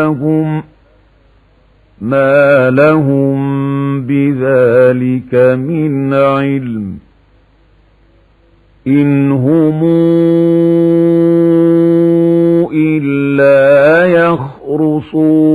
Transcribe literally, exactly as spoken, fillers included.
لهم ما لهم بذلك من علم إن هم إلا يخرصون